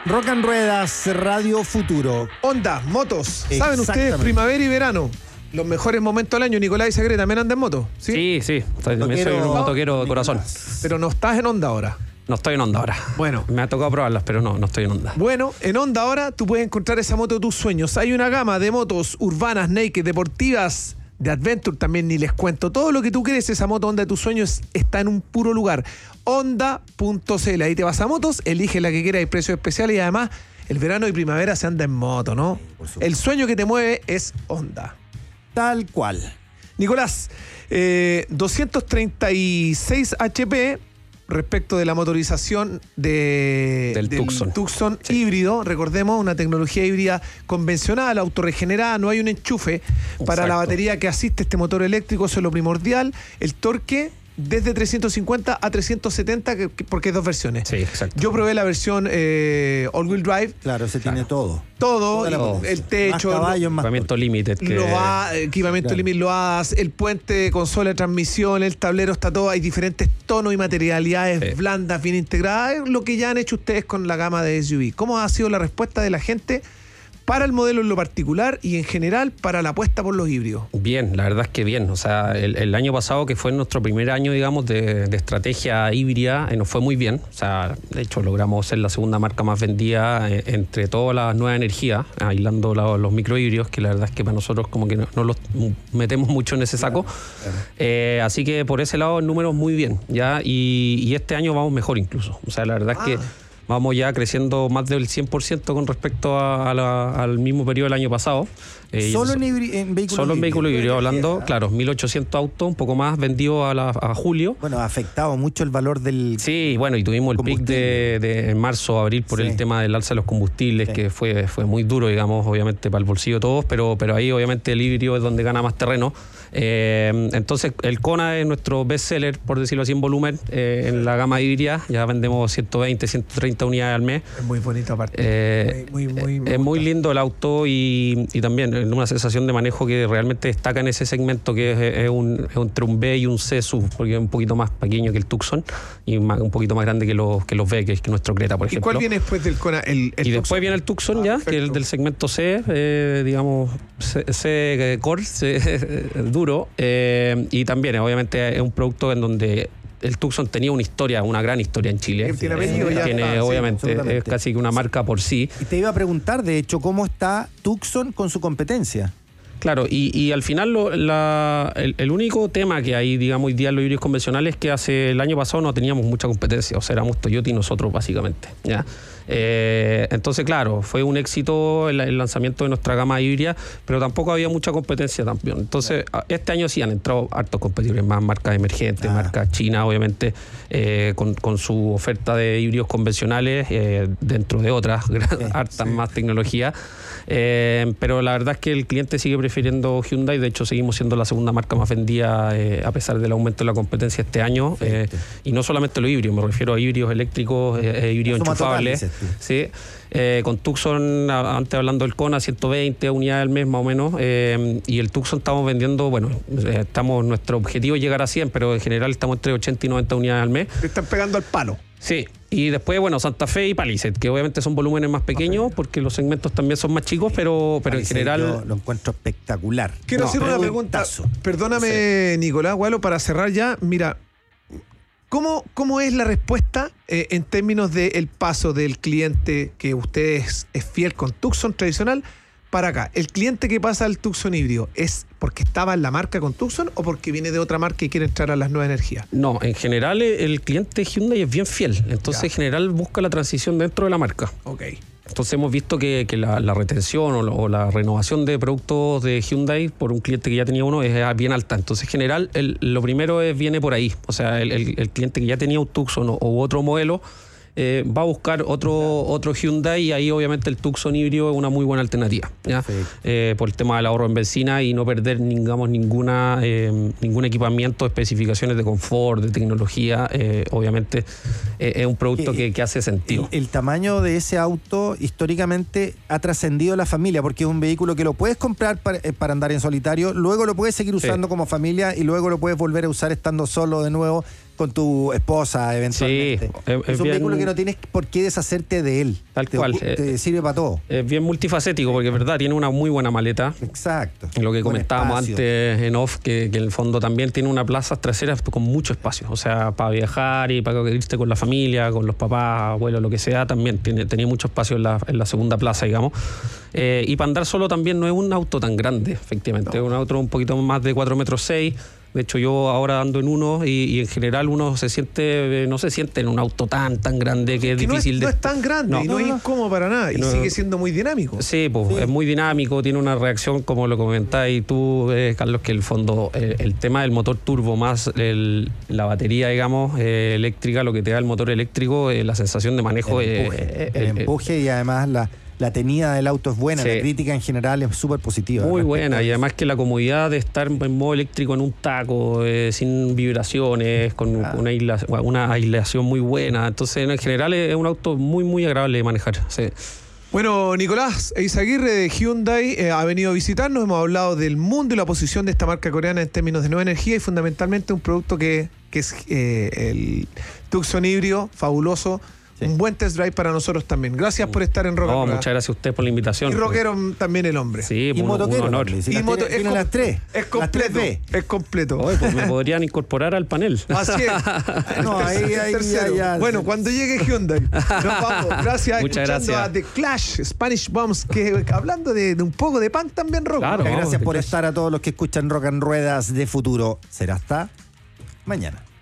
Rock and Ruedas, Radio Futuro. Honda, motos. ¿Saben ustedes? Primavera y verano. Los mejores momentos del año. Nicolás y Sagre también andan en moto. Sí. Soy un motoquero de corazón. Pero no estás en Honda ahora. No estoy en Honda ahora. Bueno. Me ha tocado probarlas, pero no estoy en Honda. Bueno, en Honda ahora tú puedes encontrar esa moto de tus sueños. Hay una gama de motos urbanas, naked, deportivas, de adventure también, ni les cuento. Todo lo que tú quieres, esa moto Honda de tus sueños está en un puro lugar. Honda.cl. Ahí te vas a motos, elige la que quieras, hay precios especiales y además el verano y primavera se anda en moto, ¿no? El sueño que te mueve es Honda. Tal cual. Nicolás, 236 HP respecto de la motorización del Tucson sí. Híbrido. Recordemos, una tecnología híbrida convencional, autorregenerada, no hay un enchufe. Exacto. Para la batería que asiste este motor eléctrico, eso es lo primordial. El torque desde 350 a 370, porque hay dos versiones. Sí, exacto. Yo probé la versión all-wheel drive. Claro, tiene todo. Todo, el techo, más caballos, más equipamiento limited. Equipamiento limited, lo hagas, el puente, consola de transmisión, el tablero, está todo. Hay diferentes tonos y materialidades blandas, bien integradas. Lo que ya han hecho ustedes con la gama de SUV. ¿Cómo ha sido la respuesta de la gente para el modelo en lo particular y en general para la apuesta por los híbridos? Bien, la verdad es que bien. O sea, el año pasado, que fue nuestro primer año, digamos, de estrategia híbrida, nos fue muy bien. O sea, de hecho, logramos ser la segunda marca más vendida entre todas las nuevas energías, aislando los microhíbridos, que la verdad es que para nosotros como que no los metemos mucho en ese saco. Claro. Así que por ese lado el número es muy bien, ¿ya? Y este año vamos mejor incluso. O sea, la verdad es que vamos ya creciendo más del 100% con respecto al mismo periodo del año pasado. ¿Solo en vehículos Solo en vehículos híbridos, hablando, claro, 1.800 autos, un poco más vendidos a julio. Bueno, ha afectado mucho el valor del... Sí, bueno, y tuvimos el pic de marzo, abril, por el tema del alza de los combustibles, que fue muy duro, digamos, obviamente para el bolsillo de todos, pero ahí obviamente el híbrido es donde gana más terreno. Entonces, el Kona es nuestro best seller, por decirlo así, en volumen, en la gama híbrida. Ya vendemos 120, 130 unidades al mes. Es muy bonito aparte. Es muy lindo el auto y también una sensación de manejo que realmente destaca en ese segmento, que es entre un B y un C SUV, porque es un poquito más pequeño que el Tucson y un poquito más grande que los B, que es nuestro Creta, por ejemplo. ¿Y cuál viene después del Kona? Y después viene el Tucson ya, perfecto, que es el del segmento C, digamos, C Core, C duro, y también obviamente es un producto en donde el Tucson tenía una gran historia en Chile. Obviamente, es casi que una marca por sí. Y te iba a preguntar, de hecho, ¿cómo está Tucson con su competencia? Claro, y al final el único tema que hay, digamos, hoy día en los híbridos convencionales es que el año pasado no teníamos mucha competencia, o sea, éramos Toyota y nosotros básicamente, ¿ya? Entonces, claro, fue un éxito el lanzamiento de nuestra gama híbrida, pero tampoco había mucha competencia también. Entonces, este año sí han entrado hartos competidores más, marcas emergentes, marcas chinas, obviamente, con su oferta de híbridos convencionales, dentro de otras, hartas más tecnología. Pero la verdad es que el cliente sigue prefiriendo Hyundai. De hecho, seguimos siendo la segunda marca más vendida a pesar del aumento de la competencia este año. Y no solamente los híbridos, me refiero a híbridos eléctricos, híbridos enchufables. Sí. Con Tucson, antes hablando del Kona, 120 unidades al mes más o menos, y el Tucson estamos vendiendo, nuestro objetivo es llegar a 100, pero en general estamos entre 80 y 90 unidades al mes. Están pegando al palo. Sí, y después, Santa Fe y Palisade, que obviamente son volúmenes más pequeños, porque los segmentos también son más chicos, pero en general... Yo lo encuentro espectacular. Quiero hacer una pregunta, perdóname, Nicolás Gualo, para cerrar ya, mira, ¿cómo es la respuesta en términos del paso del cliente que usted es fiel con Tucson tradicional para acá? ¿El cliente que pasa al Tucson híbrido es porque estaba en la marca con Tucson o porque viene de otra marca y quiere entrar a las nuevas energías? No, en general el cliente Hyundai es bien fiel, entonces en general busca la transición dentro de la marca. Ok. Entonces hemos visto que la retención o la renovación de productos de Hyundai por un cliente que ya tenía uno es bien alta. Entonces en general lo primero viene por ahí. O sea, el cliente que ya tenía un Tucson o otro modelo va a buscar otro Hyundai, y ahí obviamente el Tucson híbrido es una muy buena alternativa, ¿ya? Por el tema del ahorro en benzina y no perder, digamos, ningún equipamiento, especificaciones de confort, de tecnología. Obviamente es un producto que hace sentido. El tamaño de ese auto históricamente ha trascendido la familia, porque es un vehículo que lo puedes comprar para andar en solitario, luego lo puedes seguir usando como familia y luego lo puedes volver a usar estando solo de nuevo. con tu esposa eventualmente. Sí, es un bien, vehículo que no tienes por qué deshacerte de él. Tal cual. Te sirve para todo. Es bien multifacético porque es verdad, tiene una muy buena maleta. Exacto. Lo que Buen comentábamos espacio. antes en off, que en el fondo también tiene una plaza trasera con mucho espacio. O sea, para viajar y para irte con la familia, con los papás, abuelos, lo que sea, también tenía mucho espacio en la segunda plaza, digamos. Y para andar solo también no es un auto tan grande, efectivamente. Es un auto un poquito más de 4,6 metros. De hecho, yo ahora ando en uno y en general uno no se siente en un auto tan grande que es difícil no es tan grande y no es incómodo para nada y sigue siendo muy dinámico. Sí, pues es muy dinámico, tiene una reacción como lo comentáis tú, Carlos, que en el fondo el tema del motor turbo más la batería, digamos, eléctrica, lo que te da el motor eléctrico, la sensación de manejo. El empuje y además la tenida del auto es buena, sí. La crítica en general es súper positiva. Muy buena, y además que la comodidad de estar en modo eléctrico en un taco, sin vibraciones, con una aislación muy buena. Entonces, en general es un auto muy, muy agradable de manejar. Sí. Bueno, Nicolás Eizaguirre de Hyundai ha venido a visitarnos, hemos hablado del mundo y la posición de esta marca coreana en términos de nueva energía y fundamentalmente un producto que es el Tucson híbrido, fabuloso. Sí. Un buen test drive para nosotros también. Gracias por estar en Rock and Roll. Muchas gracias a usted por la invitación. Y rockero también el hombre. Sí, y motoquero. Un honor. Si tiene las tres. Es completo. Es completo. Oye, pues me podrían incorporar al panel. Así es. No, ahí ya. Bueno, cuando llegue Hyundai. Nos vamos. Gracias. Muchas escuchando gracias a The Clash, Spanish Bombs, que hablando de un poco de punk también rock. Claro, gracias por estar a todos los que escuchan Rock and Ruedas de Futuro. Será hasta mañana.